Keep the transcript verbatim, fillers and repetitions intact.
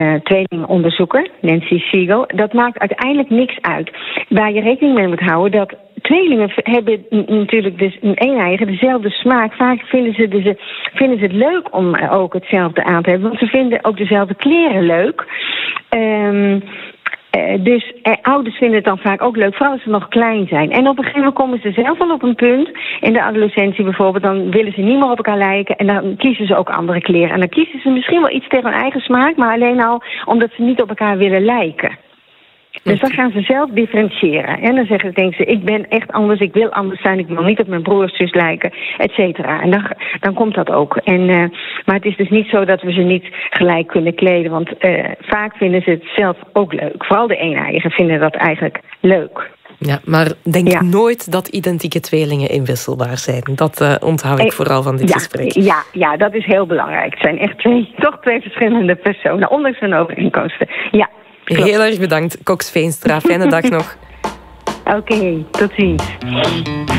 uh, tweelingonderzoeker, Nancy Siegel. Dat maakt uiteindelijk niks uit. Waar je rekening mee moet houden dat tweelingen hebben natuurlijk dus een eeneiger, dezelfde smaak. Vaak vinden ze, dus, vinden ze het leuk om ook hetzelfde aan te hebben. Want ze vinden ook dezelfde kleren leuk. Um, Uh, dus uh, ouders vinden het dan vaak ook leuk, vooral als ze nog klein zijn. En op een gegeven moment komen ze zelf al op een punt, in de adolescentie bijvoorbeeld, dan willen ze niet meer op elkaar lijken en dan kiezen ze ook andere kleren. En dan kiezen ze misschien wel iets tegen hun eigen smaak, maar alleen al omdat ze niet op elkaar willen lijken. Dus dan gaan ze zelf differentiëren. En dan zeggen, denken ze, ik ben echt anders, ik wil anders zijn, ik wil niet op mijn broer of zus lijken, et cetera. En dan, dan komt dat ook. En, uh, maar het is dus niet zo dat we ze niet gelijk kunnen kleden, want uh, vaak vinden ze het zelf ook leuk. Vooral de eeneigen vinden dat eigenlijk leuk. Ja, maar denk ja. nooit dat identieke tweelingen inwisselbaar zijn. Dat uh, onthoud ik vooral van dit ja, gesprek. Ja, ja, dat is heel belangrijk. Het zijn echt twee, toch twee verschillende personen, ondanks hun overeenkomsten. Ja. Klopt. Heel erg bedankt, Cox Veenstra. Fijne dag nog. Oké, okay, tot ziens.